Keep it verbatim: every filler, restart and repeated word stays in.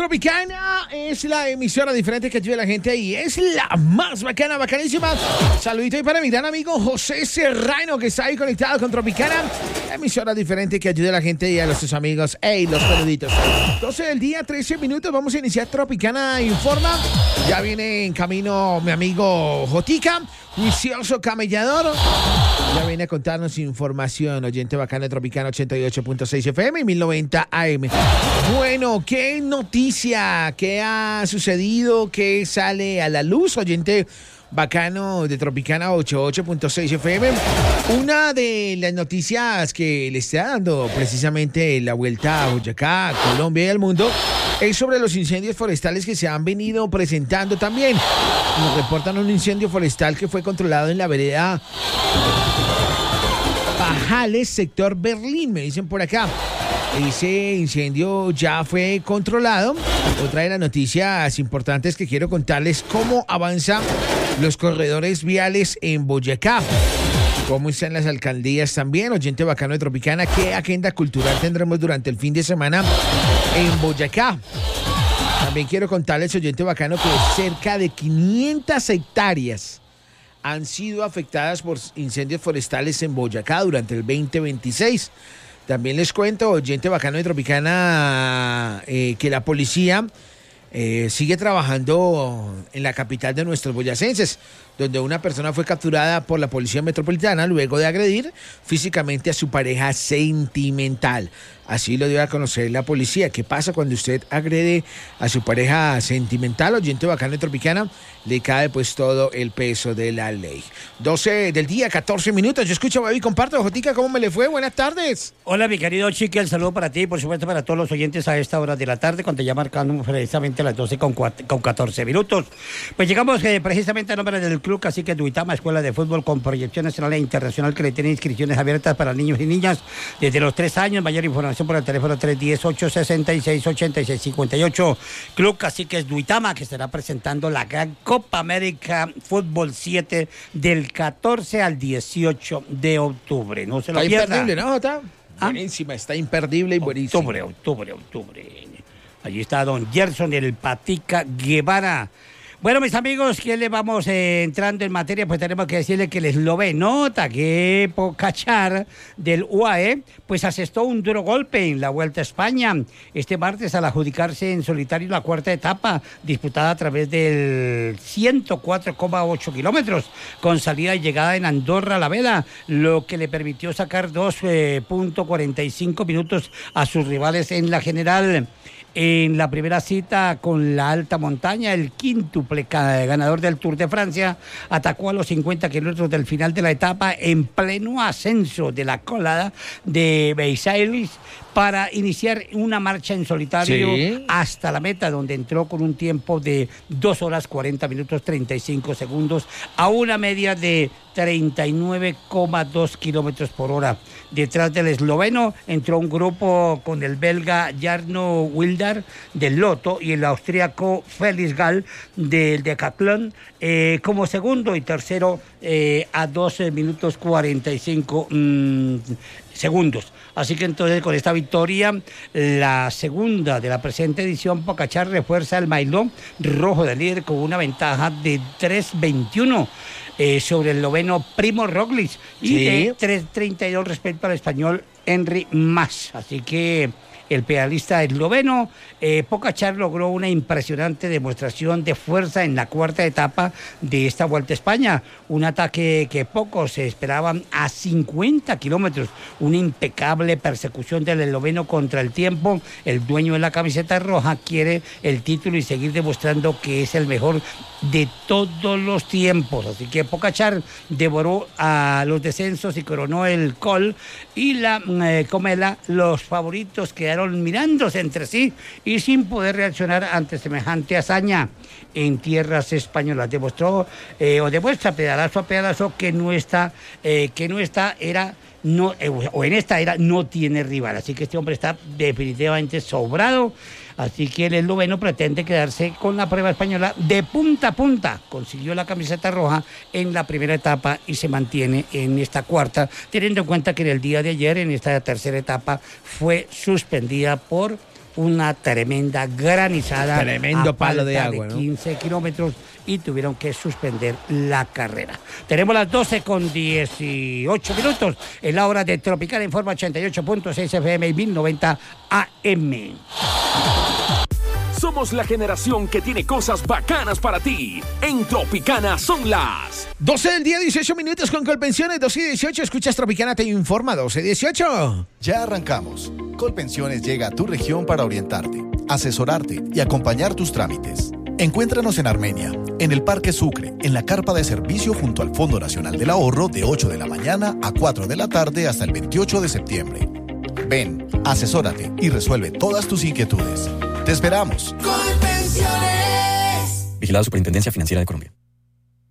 Tropicana es la emisora diferente que ayuda a la gente y es la más bacana, bacanísima. Saludito ahí para mi gran amigo José Serrano, que está ahí conectado con Tropicana, la emisora diferente que ayuda a la gente y a los sus amigos. ¡Ey, los peluditos! doce del día, trece minutos, vamos a iniciar Tropicana Informa. Ya viene en camino mi amigo Jotica, juicioso camellador. Ya viene a contarnos información, oyente bacana de Tropicana ochenta y ocho punto seis F M y mil noventa A M. Bueno, ¿qué noticia? ¿Qué ha sucedido? ¿Qué sale a la luz, oyente bacano de Tropicana ochenta y ocho punto seis F M? Una de las noticias que le está dando precisamente la vuelta a Boyacá, a Colombia y al mundo es sobre los incendios forestales que se han venido presentando también. Nos reportan un incendio forestal que fue controlado en la vereda Pajales, sector Berlín, me dicen por acá. Ese incendio ya fue controlado. Otra de las noticias importantes que quiero contarles, cómo avanzan los corredores viales en Boyacá. Cómo están las alcaldías también, oyente bacano de Tropicana. ¿Qué agenda cultural tendremos durante el fin de semana en Boyacá? También quiero contarles, oyente bacano, que cerca de quinientas hectáreas han sido afectadas por incendios forestales en Boyacá durante el veinte veintiséis. También les cuento, oyente bacano de Tropicana, eh, que la policía eh, sigue trabajando en la capital de nuestros boyacenses, donde una persona fue capturada por la Policía Metropolitana luego de agredir físicamente a su pareja sentimental. Así lo dio a conocer la policía. ¿Qué pasa cuando usted agrede a su pareja sentimental? Oyente bacano de Tropicana, le cae pues todo el peso de la ley. doce del día, catorce minutos. Yo escucho, baby, comparto. Jotica, ¿cómo me le fue? Buenas tardes. Hola, mi querido Chiqui, el saludo para ti y por supuesto para todos los oyentes a esta hora de la tarde, cuando ya marcamos precisamente las doce con catorce minutos. Pues llegamos eh, precisamente a nombre del Club Cacique Duitama, escuela de fútbol con proyección nacional e internacional que le tiene inscripciones abiertas para niños y niñas desde los tres años. Mayor información por el teléfono tres uno cero, ocho seis seis, ocho seis cinco ocho. Club Caciques Duitama, que estará presentando la gran Copa América Fútbol siete del catorce al dieciocho de octubre. No se lo está pierda. Imperdible, ¿no, Jota? ¿Ah? Buenísima, está imperdible y buenísima. Octubre, octubre, octubre. Allí está don Gerson, el Patica Guevara. Bueno, mis amigos, que le vamos eh, entrando en materia, pues tenemos que decirle que el esloveno Tadej Pogačar del U A E, pues asestó un duro golpe en la Vuelta a España este martes al adjudicarse en solitario la cuarta etapa, disputada a través del ciento cuatro coma ocho kilómetros, con salida y llegada en Andorra la Vela, lo que le permitió sacar dos punto cuarenta y cinco minutos a sus rivales en la general. En la primera cita con la alta montaña, el quíntuple ganador del Tour de Francia atacó a los cincuenta kilómetros del final de la etapa en pleno ascenso de la colada de Beisailis para iniciar una marcha en solitario ¿Sí? hasta la meta, donde entró con un tiempo de dos horas cuarenta minutos treinta y cinco segundos a una media de treinta y nueve coma dos kilómetros por hora. Detrás del esloveno entró un grupo con el belga Jarno Wildar del Lotto y el austríaco Felix Gall del Decathlon eh, como segundo y tercero eh, a doce minutos cuarenta y cinco mmm, segundos. Así que entonces con esta victoria, la segunda de la presente edición, Pogačar refuerza el maillot rojo de líder con una ventaja de tres veintiuno eh, sobre el noveno Primo Roglic y sí. de tres treinta y dos respecto al español Henry Mas. Así que el pedalista esloveno eh, Pogačar logró una impresionante demostración de fuerza en la cuarta etapa de esta Vuelta a España, un ataque que pocos esperaban a cincuenta kilómetros, una impecable persecución del esloveno contra el tiempo. El dueño de la camiseta roja quiere el título y seguir demostrando que es el mejor de todos los tiempos, así que Pogačar devoró a los descensos y coronó el Col y la eh, Comela. Los favoritos quedaron mirándose entre sí y sin poder reaccionar ante semejante hazaña en tierras españolas. Demostró eh, o demuestra pedalazo a pedalazo que no está, eh, que no está era no eh, o en esta era no tiene rival, así que este hombre está definitivamente sobrado. Así que el esloveno pretende quedarse con la prueba española de punta a punta. Consiguió la camiseta roja en la primera etapa y se mantiene en esta cuarta, teniendo en cuenta que en el día de ayer, en esta tercera etapa, fue suspendida por una tremenda granizada. Tremendo a palo de falta agua, ¿no? quince kilómetros y tuvieron que suspender la carrera. Tenemos las doce con dieciocho minutos en la hora de Tropicana Informa ochenta y ocho punto seis F M y mil noventa A M. Somos la generación que tiene cosas bacanas para ti. En Tropicana son las doce del día, dieciocho minutos con Colpensiones, doce y dieciocho. Escuchas Tropicana, te informa, doce y dieciocho. Ya arrancamos. Colpensiones llega a tu región para orientarte, asesorarte y acompañar tus trámites. Encuéntranos en Armenia, en el Parque Sucre, en la carpa de servicio junto al Fondo Nacional del Ahorro de ocho de la mañana a cuatro de la tarde hasta el veintiocho de septiembre. Ven, asesórate y resuelve todas tus inquietudes. ¡Te esperamos! Colpensiones. Vigilado Superintendencia Financiera de Colombia.